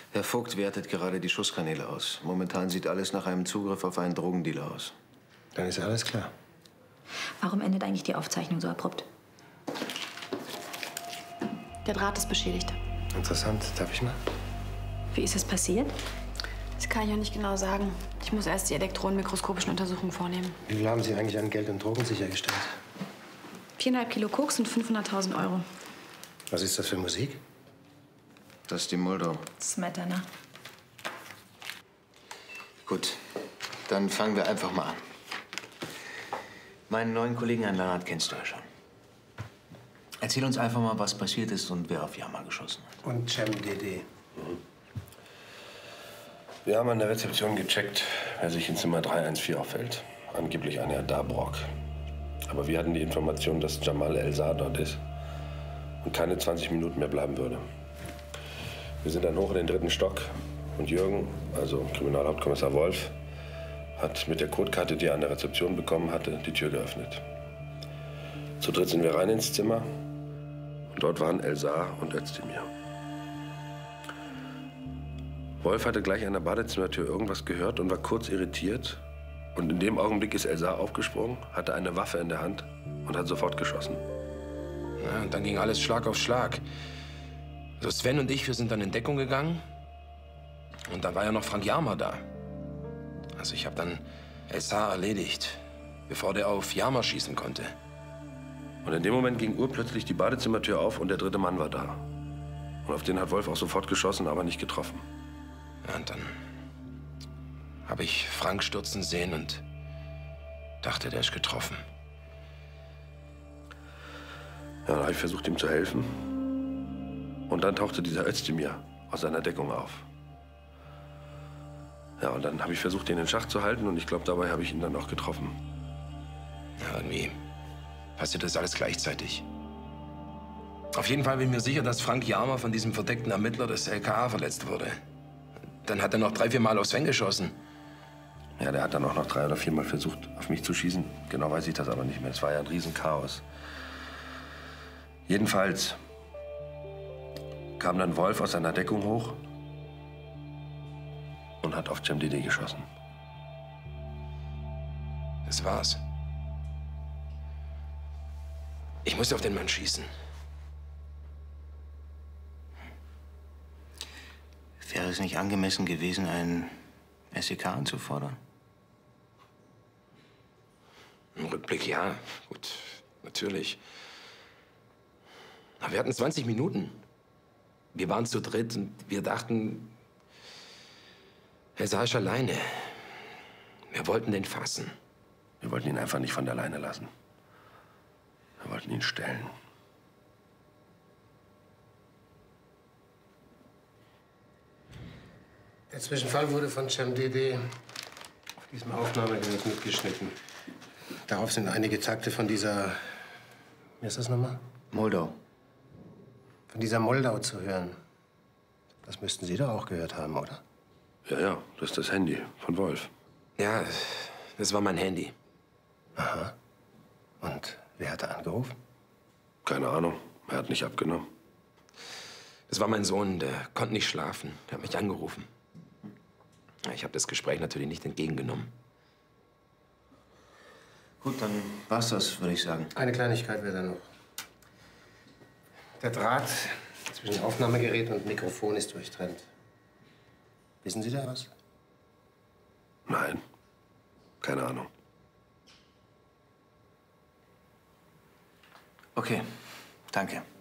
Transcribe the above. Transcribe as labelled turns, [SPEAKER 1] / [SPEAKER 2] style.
[SPEAKER 1] Herr Vogt wertet gerade die Schusskanäle aus. Momentan sieht alles nach einem Zugriff auf einen Drogendealer aus.
[SPEAKER 2] Dann ist alles klar.
[SPEAKER 3] Warum endet eigentlich die Aufzeichnung so abrupt? Der Draht ist beschädigt.
[SPEAKER 2] Interessant. Darf ich mal?
[SPEAKER 3] Wie ist es passiert?
[SPEAKER 4] Das kann ich auch nicht genau sagen. Ich muss erst die elektronenmikroskopischen Untersuchungen vornehmen.
[SPEAKER 2] Wie viel haben Sie eigentlich an Geld und Drogen sichergestellt?
[SPEAKER 4] 4,5 Kilo Koks und 500.000 Euro.
[SPEAKER 2] Was ist das für Musik?
[SPEAKER 1] Das ist die Moldau.
[SPEAKER 3] Smetana.
[SPEAKER 1] Gut, dann fangen wir einfach mal an. Meinen neuen Kollegen, Herrn Lannert, kennst du ja schon. Erzähl uns einfach mal, was passiert ist und wer auf Jama geschossen hat.
[SPEAKER 2] Und Cem DD. Wir haben an der Rezeption gecheckt, wer sich in Zimmer 314 aufhält. Angeblich ein Herr Dabrock. Aber wir hatten die Information, dass Jamal El-Sar dort ist und keine 20 Minuten mehr bleiben würde. Wir sind dann hoch in den 3. Stock und Jürgen, also Kriminalhauptkommissar Wolf, hat mit der Codekarte, die er an der Rezeption bekommen hatte, die Tür geöffnet. Zu dritt sind wir rein ins Zimmer und dort waren El-Sar und Özdemir. Wolf hatte gleich an der Badezimmertür irgendwas gehört und war kurz irritiert. Und in dem Augenblick ist El-Sar aufgesprungen, hatte eine Waffe in der Hand und hat sofort geschossen.
[SPEAKER 5] Ja, und dann ging alles Schlag auf Schlag. Also Sven und ich, wir sind dann in Deckung gegangen. Und dann war ja noch Frank Jama da. Also ich habe dann El-Sar erledigt, bevor der auf Jama schießen konnte.
[SPEAKER 2] Und in dem Moment ging urplötzlich die Badezimmertür auf und der 3. Mann war da. Und auf den hat Wolf auch sofort geschossen, aber nicht getroffen.
[SPEAKER 5] Ja, und dann habe ich Frank stürzen sehen und dachte, der ist getroffen.
[SPEAKER 2] Ja, dann habe ich versucht, ihm zu helfen. Und dann tauchte dieser Özdemir aus seiner Deckung auf. Ja, und dann habe ich versucht, ihn in Schach zu halten und ich glaube, dabei habe ich ihn dann auch getroffen.
[SPEAKER 5] Ja, irgendwie passiert das alles gleichzeitig. Auf jeden Fall bin ich mir sicher, dass Frank Jama von diesem verdeckten Ermittler des LKA verletzt wurde. Dann hat er noch 3-4 Mal auf Sven geschossen.
[SPEAKER 2] Ja, der hat dann auch noch 3 oder 4 Mal versucht, auf mich zu schießen. Genau weiß ich das aber nicht mehr. Es war ja ein Riesenchaos. Jedenfalls kam dann Wolf aus seiner Deckung hoch und hat auf Cem DD geschossen.
[SPEAKER 5] Das war's. Ich musste auf den Mann schießen.
[SPEAKER 1] Wäre es nicht angemessen gewesen, einen SEK anzufordern?
[SPEAKER 5] Im Rückblick ja, gut, natürlich. Aber wir hatten 20 Minuten. Wir waren zu dritt und wir dachten, er sei alleine. Wir wollten den fassen.
[SPEAKER 2] Wir wollten ihn einfach nicht von der Leine lassen. Wir wollten ihn stellen. Der Zwischenfall wurde von Cem DD auf diesem Aufnahmegerät mitgeschnitten. Darauf sind einige Takte von dieser, wie ist das nochmal?
[SPEAKER 1] Moldau.
[SPEAKER 2] Von dieser Moldau zu hören. Das müssten Sie doch auch gehört haben, oder? Ja, ja, das ist das Handy von Wolf.
[SPEAKER 5] Ja, das war mein Handy.
[SPEAKER 2] Aha. Und wer hat da angerufen? Keine Ahnung. Er hat nicht abgenommen.
[SPEAKER 5] Das war mein Sohn, der konnte nicht schlafen. Der hat mich angerufen. Ich habe das Gespräch natürlich nicht entgegengenommen.
[SPEAKER 1] Gut, dann war's das, würde ich sagen.
[SPEAKER 2] Eine Kleinigkeit wäre da noch. Der Draht zwischen Aufnahmegerät und Mikrofon ist durchtrennt. Wissen Sie da was? Nein. Keine Ahnung.
[SPEAKER 1] Okay, danke.